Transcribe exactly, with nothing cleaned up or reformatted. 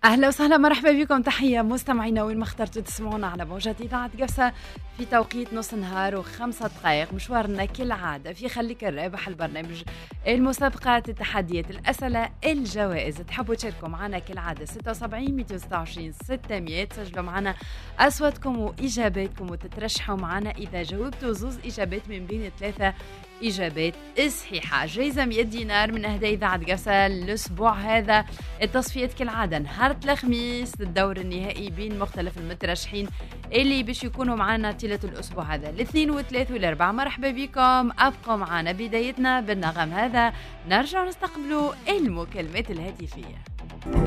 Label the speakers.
Speaker 1: أهلا وسهلا، مرحبا بكم. تحية مستمعينا وين ما اخترتوا تسمعونا على موجات إذاعة قفصة في توقيت نص نهار وخمسة دقائق. مشوارنا كالعادة في خليك الرابح، البرنامج المسابقات، التحديات، الأسئلة، الجوائز. تحبوا تشاركوا معنا كالعادة ستة وسبعين مئة وستة وعشرين ستمئة، تسجلوا معنا أصواتكم وإجاباتكم وتترشحوا معنا إذا جاوبتوا زوز إجابات من بين ثلاثة إجابات صحيحة. جايزة مئة دينار من أهداء إذاعة قفصة الأسبوع هذا. التصفيات كالعادة نهار الخميس، الدور النهائي بين مختلف المترشحين اللي باش يكونوا معنا طيلة الأسبوع هذا، الاثنين والثلاث والأربعة. مرحبا بكم، أبقوا معنا. بدايتنا بالنغم هذا، نرجع نستقبلوا المكالمات الهاتفية.